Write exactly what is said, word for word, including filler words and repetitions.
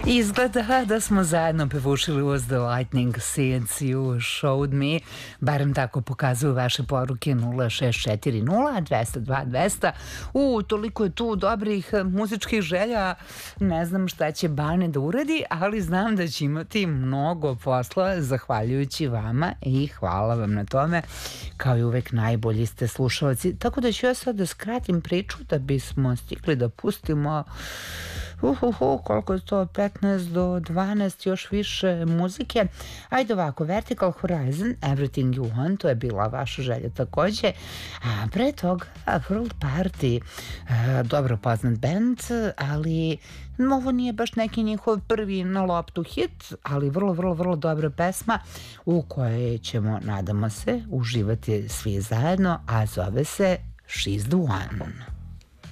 Izgleda da smo zajedno pevušili Was the Lightning Since You Showed Me, barem tako pokazuju vaše poruke nula šest četiri nula dvesta dva dvesta. U, toliko je tu dobrih muzičkih želja, ne znam šta će Bane da uradi, ali znam da će imati mnogo posla zahvaljujući vama i hvala vam na tome. Kao i uvek najbolji ste slušalci, tako da ću ja sad da skratim priču da bismo stigli da pustimo uhuhu, koliko je to, petnaest do dvanaest, još više muzike. Ajde ovako, Vertical Horizon, Everything You Want, to je bila vaša želja takođe. A pre toga World Party, dobro poznat band, ali ovo nije baš neki njihov prvi na loptu hit, ali vrlo, vrlo, vrlo dobra pesma u kojoj ćemo, nadamo se, uživati svi zajedno, a zove se She's the One.